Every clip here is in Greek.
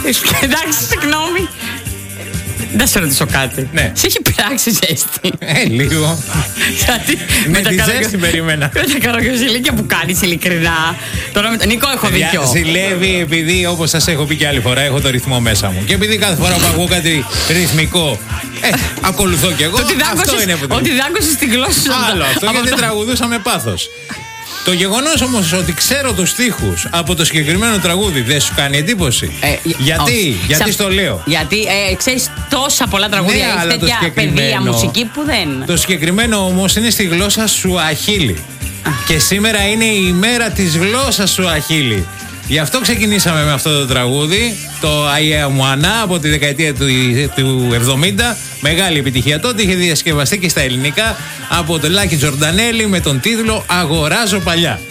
Εντάξει, συγγνώμη. Να σε ρωτήσω κάτι. Ναι. Σε έχει πειράξει ζέστη? Λίγο. Γιατί με τη ζέστη περίμενα. Με τα καρογκιόζηλίκια που κάνεις, ειλικρινά. Τώρα με τον Νίκο έχω δίκιο. Ζηλεύει επειδή, όπως σας έχω πει και άλλη φορά, έχω το ρυθμό μέσα μου. Και επειδή κάθε φορά που ακούω κάτι ρυθμικό, ακολουθώ κι εγώ. Αυτό είναι που ότι δάγκωσες την γλώσσα σου. Άλλο αυτό, γιατί τραγουδούσα με πάθος. Το γεγονός όμως ότι ξέρω τους στίχους από το συγκεκριμένο τραγούδι δεν σου κάνει εντύπωση? Γιατί στο λέω? Γιατί ξέρεις τόσα πολλά τραγούδια, ναι, έχει τέτοια παιδεία μουσική που δεν... Το συγκεκριμένο όμως είναι στη γλώσσα Σουαχίλι. Και σήμερα είναι η ημέρα της γλώσσας Σουαχίλι. Γι' αυτό ξεκινήσαμε με αυτό το τραγούδι, το Αϊέα Μουανά, από τη δεκαετία του 70. Μεγάλη επιτυχία τότε, είχε διασκευαστεί και στα ελληνικά από τον Λάκη Τζορντανέλη με τον τίτλο «Αγοράζω παλιά».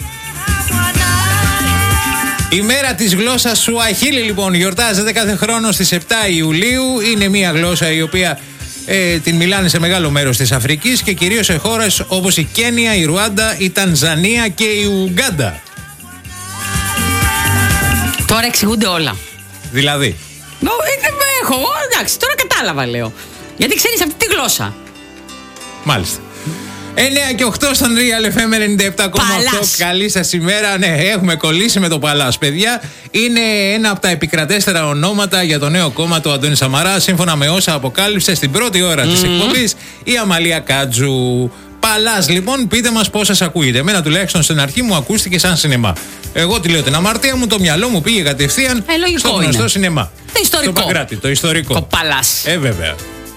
Η μέρα της γλώσσας Σουαχίλι λοιπόν γιορτάζεται κάθε χρόνο στις 7 Ιουλίου. Είναι μια γλώσσα η οποία την μιλάνε σε μεγάλο μέρος της Αφρικής και κυρίως σε χώρες όπως η Κένια, η Ρουάντα, η Τανζανία και η Ουγκάντα. Τώρα εξηγούνται όλα. Δηλαδή. Εντάξει, τώρα κατάλαβα, λέω. Γιατί ξέρεις αυτή τη γλώσσα. Μάλιστα. 9 και 8 στον Real FM 97,8. Καλή σας ημέρα. Ναι, έχουμε κολλήσει με το Παλάς, παιδιά. Είναι ένα από τα επικρατέστερα ονόματα για το νέο κόμμα του Αντώνη Σαμαρά, σύμφωνα με όσα αποκάλυψε στην πρώτη ώρα της εκπομπής η Αμαλία Κάτζου. Παλάς, λοιπόν, πείτε μας πώς σας ακούγεται. Εμένα τουλάχιστον στην αρχή μου ακούστηκε σαν σινεμά. Εγώ τη λέω την αμαρτία μου, το μυαλό μου πήγε κατευθείαν στο γνωστό σινεμά. Το ιστορικό. Στο Παγκράτη, το ιστορικό. Το Παλάς. Βέβαια.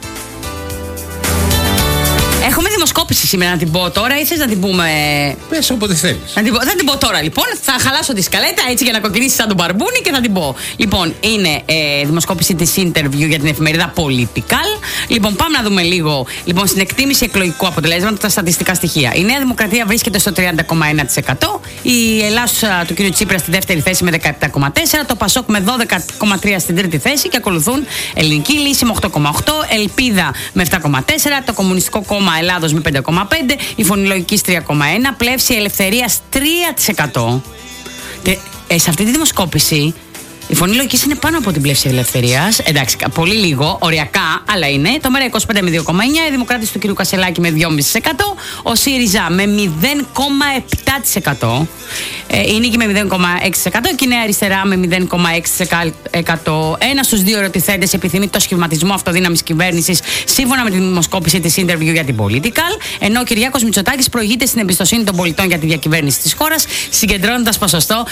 Έχουμε δημοσκόπηση σήμερα, να την πω τώρα ή θες να την πούμε? Πες όποτε θέλεις. Θα την πω τώρα λοιπόν. Θα χαλάσω τη σκαλέτα έτσι για να κοκκινήσει σαν τον μπαρμπούνι και θα την πω. Λοιπόν, είναι δημοσκόπηση της interview για την εφημερίδα Political. Λοιπόν, πάμε να δούμε λίγο. Λοιπόν, στην εκτίμηση εκλογικού αποτελέσματος τα στατιστικά στοιχεία. Η Νέα Δημοκρατία βρίσκεται στο 30,1%. Η Ελλάδα του κ. Τσίπρα στη δεύτερη θέση με 17,4%. Το Πασόκ με 12,3% στην τρίτη θέση. Και ακολουθούν Ελληνική Λύση με 8,8%. Ελπίδα με 7,4%. Το Κομμουνιστικό Κόμμα Ελλάδος με 5,5%, η Φωνή Λογικής 3,1%, Πλεύση Ελευθερίας 3%. Σε αυτή τη δημοσκόπηση η Φωνή Λογικής είναι πάνω από την Πλεύση Ελευθερίας. Εντάξει, πολύ λίγο, οριακά, αλλά είναι. Το ΜΕΡΑ25 με 2,9%, οι Δημοκράτες του κ. Κασελάκη με 2,5%, ο ΣΥΡΙΖΑ με 0,7%, η Νίκη με 0,6% και η Νέα Αριστερά με 0,6%. Ένα στους δύο ερωτηθέντες επιθυμεί το σχηματισμό αυτοδύναμης κυβέρνησης, σύμφωνα με τη δημοσκόπηση της interview για την Political, ενώ ο Κυριάκος Μητσοτάκης προηγείται στην εμπιστοσύνη των πολιτών για τη διακυβέρνηση της χώρας, συγκεντρώνοντας ποσοστό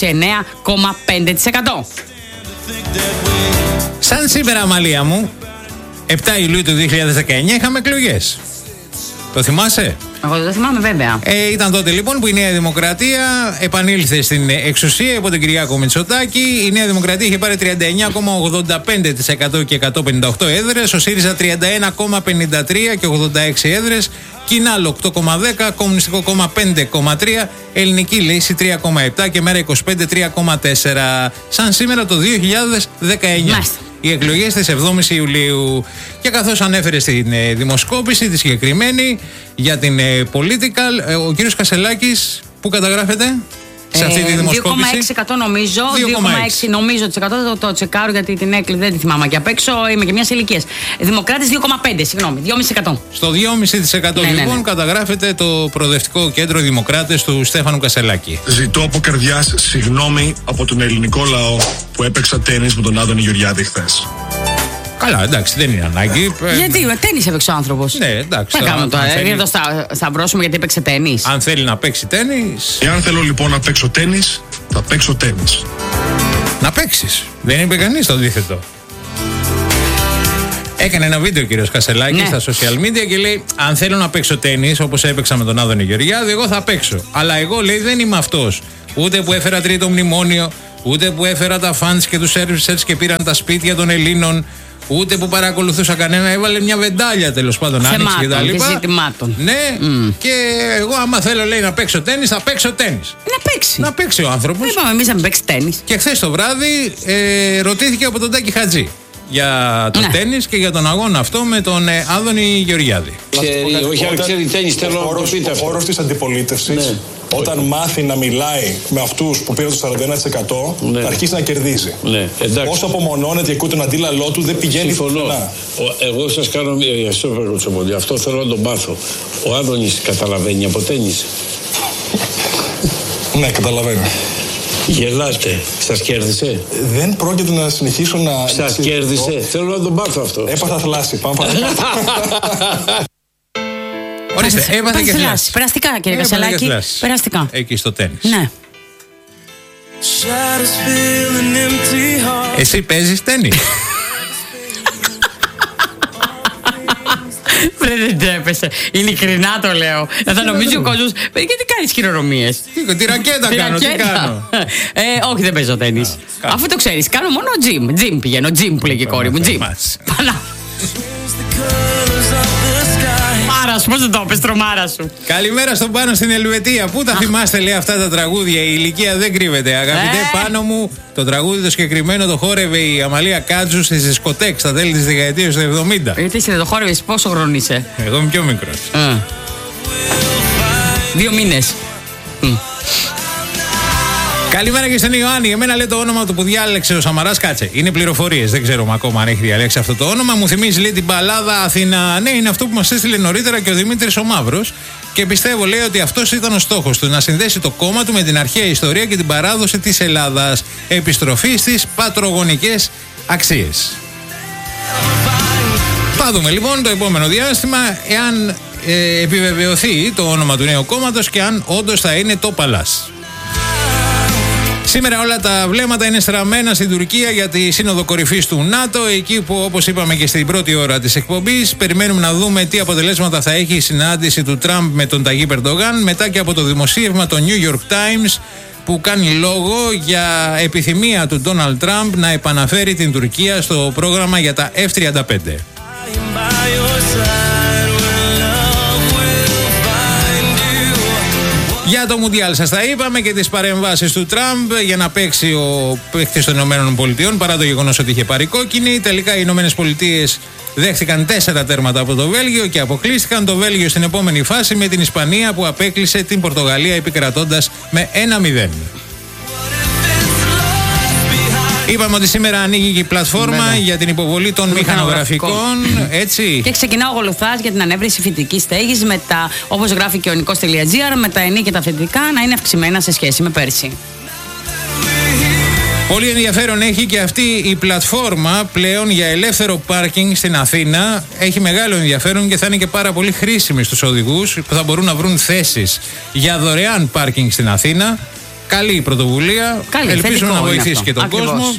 29,5%. Σαν σήμερα, Αμαλία μου, 7 Ιουλίου του 2019 είχαμε εκλογές. Το θυμάσαι? Εγώ δεν το θυμάμαι, βέβαια. Ήταν τότε λοιπόν που η Νέα Δημοκρατία επανήλθε στην εξουσία υπό τον Κυριάκο Μητσοτάκη. Η Νέα Δημοκρατία είχε πάρει 39,85% και 158 έδρες. Ο ΣΥΡΙΖΑ 31,53% και 86 έδρες. Κινάλ 8,10%, Κομμουνιστικό Κόμμα 5,3%, Ελληνική Λύση 3,7% και ΜΕΡΑ25 3,4%. Σαν σήμερα το 2019. Μάλιστα. Οι εκλογές της 7ης Ιουλίου. Και καθώς ανέφερε στην δημοσκόπηση τη συγκεκριμένη για την Political, ο κύριος Κασελάκης, που καταγράφεται σε αυτή τη δημοσκόπηση? 2,6% νομίζω. 2,6% νομίζω το τσεκάρω γιατί την έκλει δεν τη θυμάμαι και απ' έξω. Είμαι και μιας ηλικίας. Δημοκράτες 2,5%, συγγνώμη, 2,5%. Στο 2,5% λοιπόν καταγράφεται το προοδευτικό κέντρο Δημοκράτες του Στέφανου Κασελάκη. Ζητώ από καρδιάς συγγνώμη από τον ελληνικό λαό που έπαιξα τένις με τον Άδωνη Γεωργιάδη χθες. Καλά, εντάξει, δεν είναι ανάγκη. Γιατί τένις έπαιξε ο άνθρωπος. Ναι, εντάξει. Δεν κάνουμε τώρα. Για το σταυρώσουμε γιατί έπαιξε τένις. Αν θέλει να παίξει τένις. Εάν θέλω λοιπόν να παίξω τένις, θα παίξω τένις. Να παίξεις. Δεν είπε κανείς το αντίθετο. Έκανε ένα βίντεο ο κύριος Κασελάκης στα social media και λέει: αν θέλω να παίξω τένις όπως έπαιξα με τον Άδωνη Γεωργιάδη, εγώ θα παίξω. Αλλά εγώ, λέει, δεν είμαι αυτός. Ούτε που έφερα τρίτο μνημόνιο, ούτε που έφερα τα φαντς και τους servicers και πήραν τα σπίτια των Ελλήνων. Ούτε που παρακολουθούσα κανένα, έβαλε μια βεντάλια τέλος πάντων, άνοιξε και τα λοιπά. Ζητημάτων. Ναι, και εγώ άμα θέλω, λέει, να παίξω τένις, θα παίξω τένις. Να παίξει ο άνθρωπος. Είπαμε εμείς να μην παίξει τένις. Και χθες το βράδυ ρωτήθηκε από τον Τάκη Χατζή για το τένις και για τον αγώνα αυτό με τον Άδωνη Γεωργιάδη. Όχι, αν ξέρει τένις, θέλω να το πείτε αυτό. Ο χώρος της αντιπολίτευσης Όταν μάθει να μιλάει με αυτούς που πήραν το 41%, θα αρχίσει να κερδίζει. Ναι, όσο απομονώνεται και ακούει τον αντίλαλό του, δεν πηγαίνει πουθενά. Εγώ σας κάνω μια ερώτηση. Αυτό θέλω να τον μάθω. Ο Άδωνης καταλαβαίνει από τένις? Ναι, καταλαβαίνω. Γελάτε. Σας κέρδισε? Δεν πρόκειται να συνεχίσω να... Σας κέρδισε? Θέλω να τον μάθω αυτό. Έπαθα θλάση. Πάμε παρακάτω. Ορίστε, έπαθε και θλάση. Περαστικά, κύριε Κασελάκη. Περαστικά. Εκεί στο τένις. Ναι. Εσύ παίζεις τένις? Δεν τρέπεσαι. Ειλικρινά το λέω. Θα νομίζει ο κόσμος. Γιατί κάνεις χειρονομίες? Τη ρακέτα κάνω, τι κάνω? Όχι, δεν παίζω τένις. Αφού το ξέρεις, κάνω μόνο gym. Gym πηγαίνω, gym που λέγει η κόρη μου. Gym. Μάρα σου, πώς δεν το πες, τρομάρα σου. Καλημέρα στον Πάνο στην Ελβετία. Πού τα θυμάστε, λέει, αυτά τα τραγούδια? Η ηλικία δεν κρύβεται. Αγαπητέ Πάνο μου, το τραγούδι το συγκεκριμένο το χόρευε η Αμαλία Κάτζου στη δισκοτέκ στα τέλη της δεκαετίας του 70. Γιατί εσύ δεν το χόρευες, πόσο χρόνο είσαι? Εγώ είμαι πιο μικρός. 2 μήνες. Καλημέρα και στον Ιωάννη. Εμένα λέει το όνομα του που διάλεξε ο Σαμαράς. Κάτσε. Είναι πληροφορίες. Δεν ξέρουμε ακόμα αν έχει διαλέξει αυτό το όνομα. Μου θυμίζει, λέει, την μπαλάδα Αθήνα. Ναι, είναι αυτό που μας έστειλε νωρίτερα και ο Δημήτρης ο Μαύρος. Και πιστεύω, λέει, ότι αυτός ήταν ο στόχος του. Να συνδέσει το κόμμα του με την αρχαία ιστορία και την παράδοση της Ελλάδας. Επιστροφή στις πατρογονικές αξίες. Θα δούμε λοιπόν το επόμενο διάστημα εάν επιβεβαιωθεί το όνομα του νέου κόμματος και αν όντως θα είναι το Παλάς. Σήμερα όλα τα βλέμματα είναι στραμμένα στην Τουρκία για τη Σύνοδο Κορυφής του ΝΑΤΟ, εκεί που, όπως είπαμε και στην πρώτη ώρα της εκπομπής, περιμένουμε να δούμε τι αποτελέσματα θα έχει η συνάντηση του Τραμπ με τον Ταγίπ Ερντογάν, μετά και από το δημοσίευμα το New York Times που κάνει λόγο για επιθυμία του Ντόναλντ Τραμπ να επαναφέρει την Τουρκία στο πρόγραμμα για τα F-35. Για το Μουντιάλ σας τα είπαμε και τις παρεμβάσεις του Τραμπ για να παίξει ο παίκτης των ΗΠΑ, παρά το γεγονός ότι είχε πάρει κόκκινη. Τελικά οι ΗΠΑ δέχτηκαν 4 τέρματα από το Βέλγιο και αποκλείστηκαν. Το Βέλγιο στην επόμενη φάση με την Ισπανία που απέκλεισε την Πορτογαλία επικρατώντας με 1-0. Είπαμε ότι σήμερα ανοίγει η πλατφόρμα για την υποβολή των μηχανογραφικών. Έτσι. Και ξεκινά ο Γολουθάς για την ανέβρεση φοιτητικής στέγης με τα, όπως γράφει και ο Νικός.gr, με τα ενή και τα φοιτητικά να είναι αυξημένα σε σχέση με πέρσι. Πολύ ενδιαφέρον έχει και αυτή η πλατφόρμα πλέον για ελεύθερο πάρκινγκ στην Αθήνα. Έχει μεγάλο ενδιαφέρον και θα είναι και πάρα πολύ χρήσιμη στους οδηγούς που θα μπορούν να βρουν θέσεις για δωρεάν πάρκινγκ στην Αθήνα. Καλή πρωτοβουλία. Ελπίζουμε να βοηθήσει και τον κόσμο.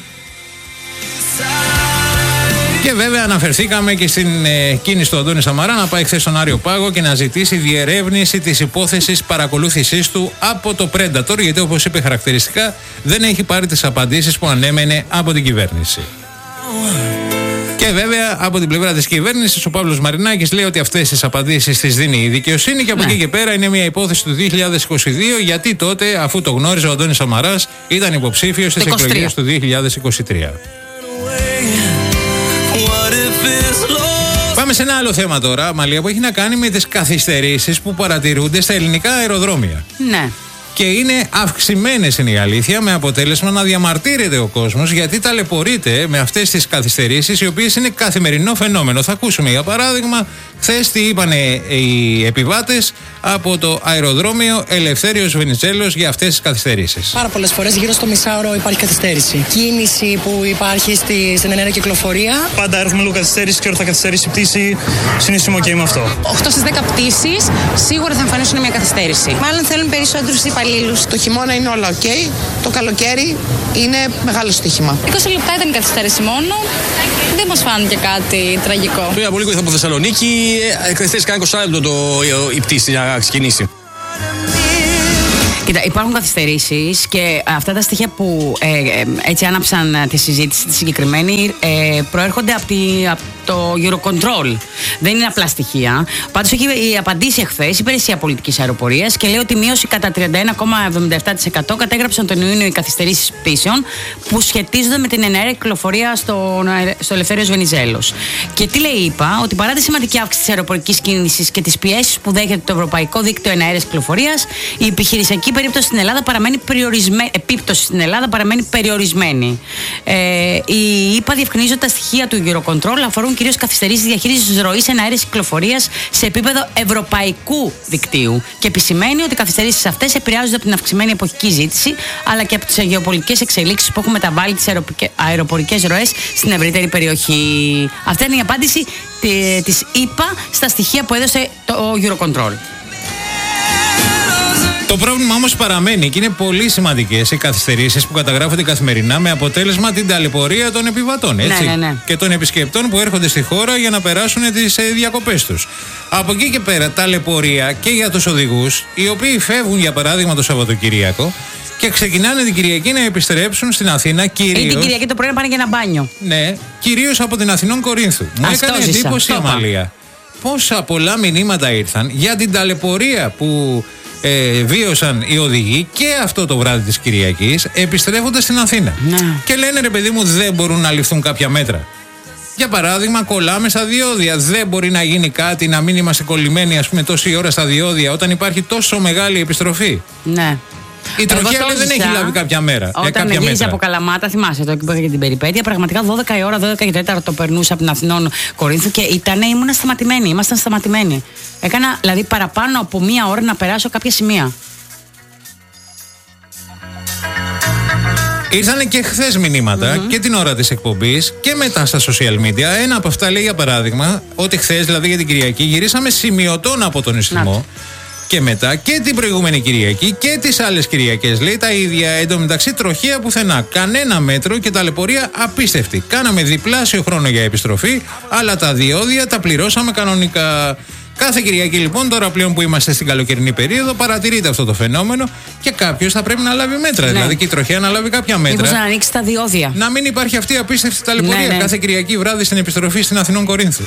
Και βέβαια αναφερθήκαμε και στην κίνηση του Αντώνη Σαμαρά να πάει χθες στον Άριο Πάγο και να ζητήσει διερεύνηση της υπόθεσης παρακολούθησής του από το Predator, γιατί όπως είπε χαρακτηριστικά δεν έχει πάρει τις απαντήσεις που ανέμενε από την κυβέρνηση. Και βέβαια από την πλευρά της κυβέρνησης ο Παύλος Μαρινάκης λέει ότι αυτές τις απαντήσεις τις δίνει η δικαιοσύνη και από εκεί και πέρα είναι μια υπόθεση του 2022, γιατί τότε, αφού το γνώριζε ο Αντώνης Σαμαράς, ήταν υποψήφιος στις εκλογές του 2023. Πάμε σε ένα άλλο θέμα τώρα, Μαλία, που έχει να κάνει με τις καθυστερήσεις που παρατηρούνται στα ελληνικά αεροδρόμια. Ναι. Και είναι αυξημένες, είναι η αλήθεια, με αποτέλεσμα να διαμαρτύρεται ο κόσμος γιατί ταλαιπωρείται με αυτές τις καθυστερήσεις, οι οποίες είναι καθημερινό φαινόμενο. Θα ακούσουμε για παράδειγμα χθες τι είπαν οι επιβάτες από το αεροδρόμιο Ελευθέριος Βενιζέλος για αυτές τις καθυστερήσεις. Πάρα πολλές φορές, γύρω στο μισάωρο υπάρχει καθυστέρηση. Κίνηση που υπάρχει στην ενέργεια κυκλοφορία. Πάντα έχουμε λίγο καθυστέρηση και όταν θα καθυστερήσει η πτήση, συνήθως είμαι ok με αυτό. 8 στις 10 πτήσεις σίγουρα θα εμφανίσουν μια καθυστέρηση. Μάλλον θέλουν περισσότερους υπαλλήλους. Το χειμώνα είναι όλα ok. Το καλοκαίρι είναι μεγάλο στοίχημα. 20 λεπτά ήταν η καθυστέρηση μόνο. Δεν μας φάνηκε κάτι τραγικό. Πριν από λίγο ήρθα από Θεσσαλονίκη, καθυστέρησε κανένα 20 λεπτό η πτήση να ξεκινήσει. Κοίτα, υπάρχουν καθυστερήσεις και αυτά τα στοιχεία που έτσι άναψαν τη συζήτηση τη συγκεκριμένη προέρχονται από το Eurocontrol. Δεν είναι απλά στοιχεία. Πάντως έχει απαντήσει εχθές η Υπηρεσία Πολιτικής Αεροπορίας και λέει ότι μείωση κατά 31,77% κατέγραψαν τον Ιούνιο οι καθυστερήσεις πτήσεων που σχετίζονται με την εναέρια κυκλοφορία στο Ελευθέριος Βενιζέλος. Και τι λέει, είπα, ότι παρά τη σημαντική αύξηση της αεροπορικής κίνησης και τις πιέσεις που δέχεται το Ευρωπαϊκό Δίκτυο Εναέρειας Κυκλοφορίας, η επιχειρησιακή επίπτωση στην Ελλάδα παραμένει περιορισμένη. Η ΕΠΑ διευκρινίζει ότι τα στοιχεία του Eurocontrol αφορούν κυρίως καθυστερήσεις διαχείρισης ροής εναέρειας κυκλοφορίας σε επίπεδο ευρωπαϊκού δικτύου και επισημαίνει ότι οι καθυστερήσεις αυτές επηρεάζονται από την αυξημένη εποχική ζήτηση αλλά και από τις γεωπολιτικές εξελίξεις που έχουν μεταβάλει τις αεροπορικές ροές στην ευρύτερη περιοχή. Αυτή είναι η απάντηση της ΕΠΑ στα στοιχεία που έδωσε το Eurocontrol. Το πρόβλημα όμως παραμένει και είναι πολύ σημαντικές οι καθυστερήσεις που καταγράφονται καθημερινά με αποτέλεσμα την ταλαιπωρία των επιβατών, έτσι, ναι. και των επισκεπτών που έρχονται στη χώρα για να περάσουν τις διακοπές τους. Από εκεί και πέρα ταλαιπωρία και για τους οδηγούς, οι οποίοι φεύγουν για παράδειγμα το Σαββατοκυριακό και ξεκινάνε την Κυριακή να επιστρέψουν στην Αθήνα κυρίως. Ή την Κυριακή το πρωί να πάνε για ένα μπάνιο. Ναι, κυρίως από την Αθηνών Κορίνθου. Μου έκανε εντύπωση η Αμαλία. Πόσα πολλά μηνύματα ήρθαν για την ταλαιπωρία που βίωσαν οι οδηγοί και αυτό το βράδυ της Κυριακής επιστρέφοντας στην Αθήνα. Ναι. Και λένε, ρε παιδί μου, δεν μπορούν να ληφθούν κάποια μέτρα. Για παράδειγμα, κολλάμε στα διόδια. Δεν μπορεί να γίνει κάτι, να μην είμαστε κολλημένοι, ας πούμε, τόση ώρα στα διόδια όταν υπάρχει τόσο μεγάλη επιστροφή. Ναι. Η τροχιά δεν έχει λάβει κάποια μέρα. Όταν γύριζε από Καλαμάτα, θυμάσαι το εκεί που είχε την περιπέτεια, πραγματικά 12 η ώρα, 12 και 4 το περνούσα από την Αθηνών Κορίνθου και ήμασταν σταματημένοι. Έκανα δηλαδή παραπάνω από μία ώρα να περάσω κάποια σημεία. Ήρθανε και χθες μηνύματα και την ώρα της εκπομπής και μετά στα social media. Ένα από αυτά λέει για παράδειγμα ότι χθες, δηλαδή για την Κυριακή, γυρίσαμε σημειωτών από τον Ισθμό. Και μετά και την προηγούμενη Κυριακή και τις άλλες Κυριακές, λέει τα ίδια. Εν τω μεταξύ, τροχαία πουθενά. Κανένα μέτρο και ταλαιπωρία απίστευτη. Κάναμε διπλάσιο χρόνο για επιστροφή, αλλά τα διόδια τα πληρώσαμε κανονικά. Κάθε Κυριακή, λοιπόν, τώρα πλέον που είμαστε στην καλοκαιρινή περίοδο, παρατηρείται αυτό το φαινόμενο και κάποιος θα πρέπει να λάβει μέτρα. Ναι. Δηλαδή και η τροχαία να λάβει κάποια μέτρα. Μήπως να ανοίξει τα διόδια. Να μην υπάρχει αυτή η απίστευτη ταλαιπωρία κάθε Κυριακή βράδυ στην επιστροφή στην Αθηνών Κορίνθου.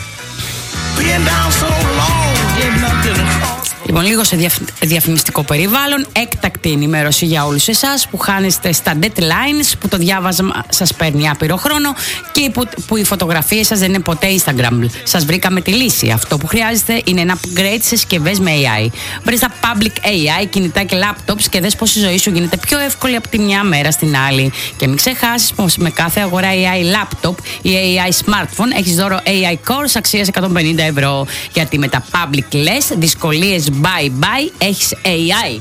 Λοιπόν, λίγο σε διαφημιστικό περιβάλλον, έκτακτη ενημέρωση για όλους εσάς που χάνεστε στα deadlines, που το διάβασμα σας παίρνει άπειρο χρόνο και που οι φωτογραφίες σας δεν είναι ποτέ Instagram. Σας βρήκαμε τη λύση. Αυτό που χρειάζεται είναι ένα upgrade σε συσκευές με AI. Βρες τα public AI, κινητά και laptops και δες πως η ζωή σου γίνεται πιο εύκολη από τη μια μέρα στην άλλη. Και μην ξεχάσεις πως με κάθε αγορά AI laptop ή AI smartphone έχεις δώρο AI cores αξίας 150 ευρώ. Γιατί με τα public less, δυσκολίες bye, έχεις AI.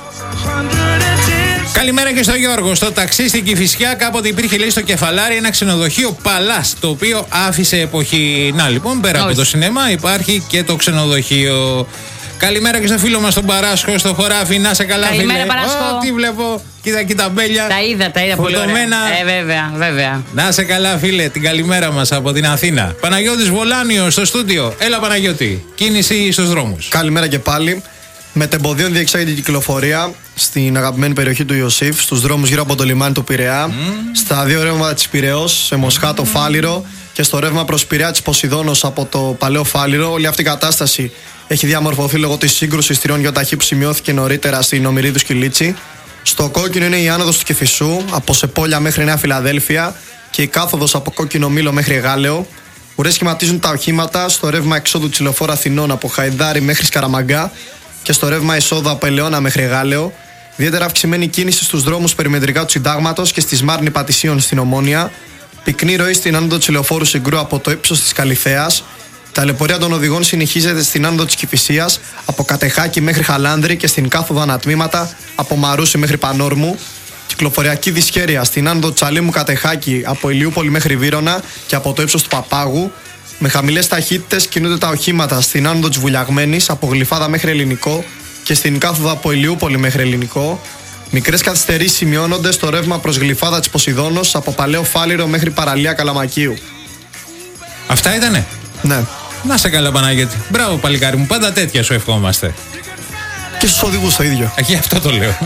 Καλημέρα και στο Γιώργο. Στο ταξί στην Κηφισιά κάποτε υπήρχε, λέει, στο Κεφαλάρι ένα ξενοδοχείο Παλάς, το οποίο άφησε εποχή. Να λοιπόν, πέρα από το σινεμά υπάρχει και το ξενοδοχείο. Καλημέρα και στο φίλο μας τον Παράσχο στο χωράφι. Να σε καλά, καλημέρα, φίλε. Παράσχο. Τι βλέπω. Κοίτα τα μπέλια. Τα είδα πολύ ωραία. Βέβαια. Να σε καλά, φίλε. Την καλημέρα μας από την Αθήνα. Παναγιώτης Βολάνιος στο στούντιο. Έλα, Παναγιώτη. Κίνηση στους δρόμους. Καλημέρα και πάλι. Μετεμποδίων διεξάγεται η κυκλοφορία στην αγαπημένη περιοχή του Ιωσήφ, στους δρόμους γύρω από το λιμάνι του Πειραιά, στα δύο ρεύματα της Πειραιώς, σε Μοσχάτο, Φάληρο και στο ρεύμα προς Πειραιά της Ποσειδώνος από το Παλαιό Φάληρο. Όλη αυτή η κατάσταση έχει διαμορφωθεί λόγω της σύγκρουσης τριών γιοταχή που σημειώθηκε νωρίτερα στην Ομηρίδου Σκυλίτσι. Στο κόκκινο είναι η άνοδος του Κηφισού, από Σεπόλια μέχρι Νέα Φιλαδέλφια και η κάθοδος από Κόκκινο Μήλο μέχρι Γάλεο. Ουρές σχηματίζουν τα οχήματα στο ρεύμα εξόδου της Λεωφόρου Αθηνών από Χαϊδάρι μέχρι Σκαραμαγκά και στο ρεύμα εισόδου από Ελαιώνα μέχρι Γάλεο. Ιδιαίτερα αυξημένη κίνηση στους δρόμους περιμετρικά του Συντάγματος και στη Σμάρνη Πατησίων στην Ομόνια. Πυκνή ροή στην άνοδο της Λεωφόρου Συγκρού από το ύψος της Καλυθέας. Ταλαιπωρία των οδηγών συνεχίζεται στην άνοδο της Κηφισίας από Κατεχάκη μέχρι Χαλάνδρη και στην κάθοδο ανατμήματα από Μαρούσι μέχρι Πανόρμου. Κυκλοφοριακή δυσχέρεια στην άνοδο Τσαλίμου Κατεχάκη από Ηλιούπολη μέχρι Βύρωνα και από το ύψος του Παπάγου. Με χαμηλές ταχύτητες κινούνται τα οχήματα στην άνοδο της Βουλιαγμένης από Γλυφάδα μέχρι Ελληνικό και στην κάθοδο από Ηλιούπολη μέχρι Ελληνικό. Μικρές καθυστερήσεις σημειώνονται στο ρεύμα προς Γλυφάδα της Ποσειδώνος από Παλαιό Φάληρο μέχρι Παραλία Καλαμακίου. Αυτά ήτανε. Ναι. Να σε καλά, Παναγιώτη. Μπράβο, παλικάρι μου. Πάντα τέτοια σου ευχόμαστε. Και στους οδηγούς το ίδιο. Γι' αυτό το λέω.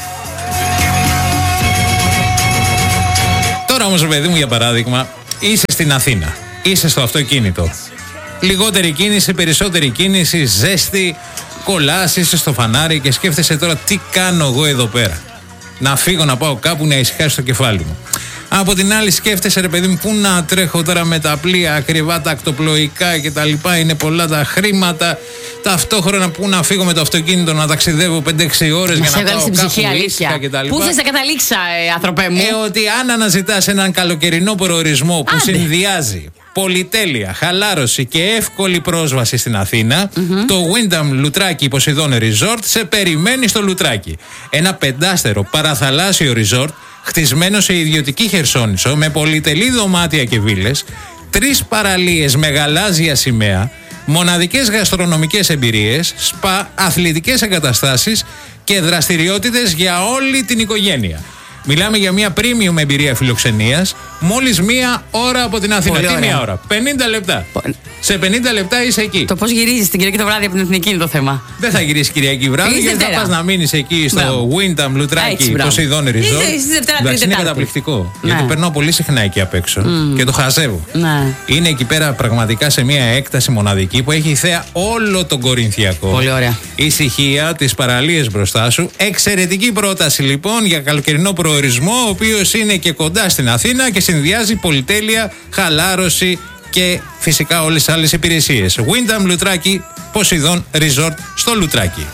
Τώρα όμως, παιδί μου, για παράδειγμα, είσαι στην Αθήνα, είσαι στο αυτοκίνητο. Λιγότερη κίνηση, περισσότερη κίνηση, ζέστη, κολλάς, είσαι στο φανάρι και σκέφτεσαι τώρα τι κάνω εγώ εδώ πέρα. Να φύγω, να πάω κάπου να ησυχάσει το κεφάλι μου. Από την άλλη σκέφτεσαι, ρε παιδί μου, πού να τρέχω τώρα με τα πλοία ακριβά, τα ακτοπλοϊκά κτλ. Είναι πολλά τα χρήματα. Ταυτόχρονα πού να φύγω με το αυτοκίνητο να ταξιδεύω 5-6 ώρες για να πάω στην κάπου ψυχή, αλήθεια. Πού θες να καταλήξα, άνθρωπέ μου? Ότι αν αναζητάς έναν καλοκαιρινό προορισμό που συνδυάζει πολυτέλεια, χαλάρωση και εύκολη πρόσβαση στην Αθήνα, το Wyndham Λουτράκι Ποσειδών Resort σε περιμένει στο Λουτράκι. Ένα 5άστερο παραθαλάσσιο resort χτισμένο σε ιδιωτική χερσόνησο με πολυτελή δωμάτια και βίλες, 3 παραλίες με γαλάζια σημαία, μοναδικές γαστρονομικές εμπειρίες, σπα, αθλητικές εγκαταστάσεις και δραστηριότητες για όλη την οικογένεια. Μιλάμε για μια premium εμπειρία φιλοξενίας, μόλις 1 ώρα από την Αθήνα. Τι 1 ώρα? 50 λεπτά. Σε 50 λεπτά είσαι εκεί. Το πώς γυρίζεις την Κυριακή το βράδυ από την Εθνική είναι το θέμα. Δεν θα γυρίσεις Κυριακή βράδυ, γιατί θα πας να μείνεις εκεί στο Wyndham Λουτράκι Ποσειδών Resort. Εντάξει, είναι καταπληκτικό. Γιατί περνάω πολύ συχνά εκεί απ' έξω και το χαζεύω. Είναι εκεί πέρα πραγματικά σε μια έκταση μοναδική που έχει η θέα όλο τον Κορινθιακό. Πολύ ωραία. Ησυχία, τις παραλίες μπροστά σου. Εξαιρετική πρόταση λοιπόν για καλοκαιρινό προορισμό, ο οποίος είναι και κοντά στην Αθήνα και συνδυάζει πολυτέλεια, χαλάρωση και φυσικά όλες τις άλλες υπηρεσίες. Wyndham Λουτράκι Ποσειδών Resort στο Λουτράκι.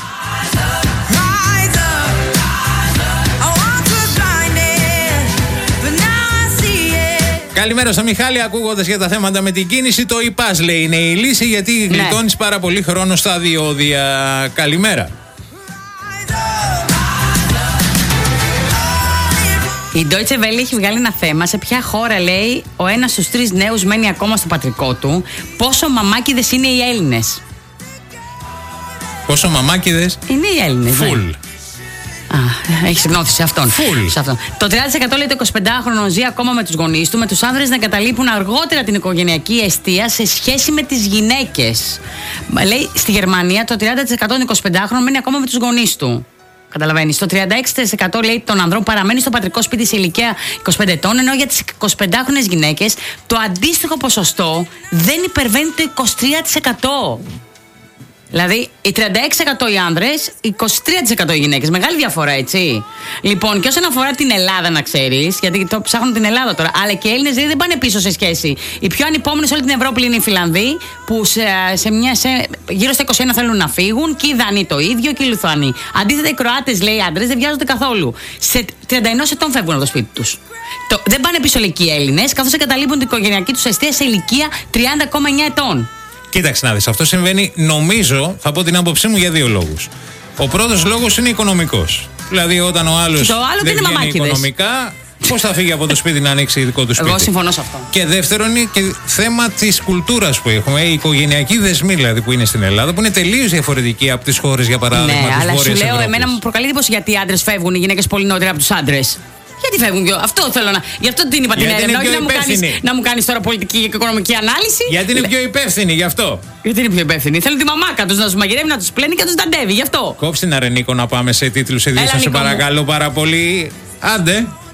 Καλημέρα στο Μιχάλη. Ακούγοντας για τα θέματα με την κίνηση, το ΙΠΑΣ λέει είναι η λύση, γιατί γλιτώνεις πάρα πολύ χρόνο στα διόδια. Καλημέρα. Η Deutsche Welle έχει βγάλει ένα θέμα σε ποια χώρα, λέει, ο ένας στους 3 νέους μένει ακόμα στο πατρικό του. Πόσο μαμάκιδες είναι οι Έλληνες? Πόσο μαμάκιδες? Είναι οι Έλληνες. Φουλ. Έχει συγνώθει σε αυτόν. Σε αυτόν. Το 30% λέει το 25χρονο ζει ακόμα με τους γονείς του, με τους άνδρες να εγκαταλείπουν αργότερα την οικογενειακή εστία σε σχέση με τις γυναίκες. Λέει στη Γερμανία το 30% των 25χρονων μένει ακόμα με τους γονείς του. Καταλαβαίνεις. Το 36% λέει των ανδρών παραμένει στο πατρικό σπίτι σε ηλικία 25 ετών, ενώ για τις 25χρονες γυναίκες το αντίστοιχο ποσοστό δεν υπερβαίνει το 23%. Δηλαδή, οι 36% οι άνδρες, 23% οι γυναίκες. Μεγάλη διαφορά, έτσι. Λοιπόν, και όσον αφορά την Ελλάδα, να ξέρεις, γιατί το ψάχνουν την Ελλάδα τώρα, αλλά και οι Έλληνες δεν πάνε πίσω σε σχέση. Οι πιο ανυπόμονες σε όλη την Ευρώπη είναι οι Φιλανδοί, που γύρω στα 21 θέλουν να φύγουν, και οι Δανείοι το ίδιο, και οι Λιθουανοί. Αντίθετα, οι Κροάτες, λέει, άντρες δεν βιάζονται καθόλου. Σε 31 ετών φεύγουν από το σπίτι τους. Δεν πάνε πίσω, λέει, και οι Έλληνες, καθώς εγκαταλείπουν την οικογενειακή τους εστία σε ηλικία 30,9 ετών. Κοίταξε να δεις, αυτό συμβαίνει, νομίζω, θα πω την άποψή μου, για 2 λόγους. Ο πρώτος λόγος είναι οικονομικός. Δηλαδή, όταν ο άλλος δεν βγαίνει οικονομικά, πώς θα φύγει από το σπίτι να ανοίξει δικό του σπίτι? Εγώ συμφωνώ σε αυτό. Και δεύτερον, είναι και θέμα της κουλτούρας που έχουμε. Οι οικογενειακοί δεσμοί, δηλαδή, που είναι στην Ελλάδα, που είναι τελείως διαφορετικοί από τις χώρες, για παράδειγμα, της Βόρειας Ευρώπης. Αλλά σου λέω, εμένα μου προκαλεί εντύπωση γιατί οι άντρες φεύγουν, οι γυναίκες πολύ νωρίτερα από τους άντρες. Γιατί φεύγουν πιο. Αυτό θέλω να. Γι' αυτό την είπα την έρευνα. Όχι να μου κάνεις τώρα πολιτική και οικονομική ανάλυση. Γιατί είναι πιο υπεύθυνοι, γι' αυτό. Γιατί είναι πιο υπεύθυνοι. Θέλουν τη μαμάκα τους να τους μαγειρεύει, να τους πλένει και να τους ταντεύει, γι' αυτό. Κόψτε την Αρενίκο να πάμε σε τίτλους ειδήσεων, σε παρακαλώ πάρα πολύ. Άντε.